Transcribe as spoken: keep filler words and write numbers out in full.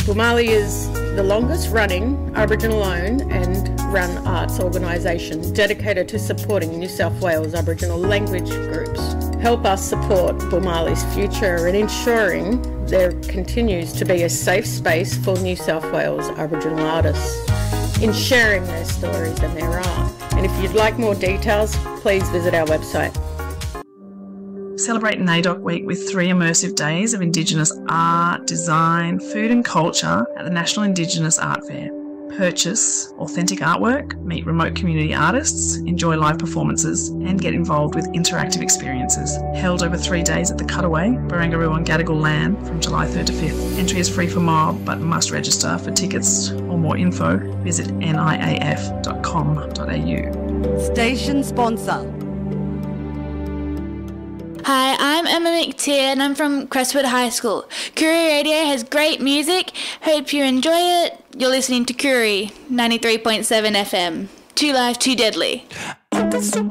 Woomali is the longest running Aboriginal-owned and run arts organisation dedicated to supporting New South Wales Aboriginal language groups. Help us support Woomali's future and ensuring there continues to be a safe space for New South Wales Aboriginal artists in sharing their stories and their art. And if you'd like more details, please visit our website. Celebrate NAIDOC Week with three immersive days of Indigenous art, design, food and culture at the National Indigenous Art Fair. Purchase authentic artwork, meet remote community artists, enjoy live performances and get involved with interactive experiences. Held over three days at the Cutaway, Barangaroo on Gadigal land from July third to fifth. Entry is free for mob but must register. For tickets or more info, visit N I A F dot com dot A U. Station sponsor. Hi, I'm Emma McTeer and I'm from Crestwood High School. Koori Radio has great music. Hope you enjoy it. You're listening to Koori ninety-three point seven F M. Too Live, Too Deadly.